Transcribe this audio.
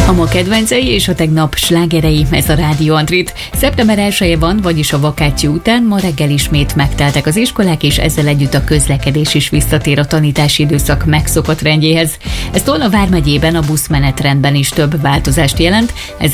A ma kedvencei és a tegnap slágerei, ez a Rádió Andrit. Szeptember 1-e van, vagyis a vakáció után ma reggel ismét megteltek az iskolák, és ezzel együtt a közlekedés is visszatér a tanítási időszak megszokott rendjéhez. Ez Tolna vármegyében a buszmenetrendben is több változást jelent,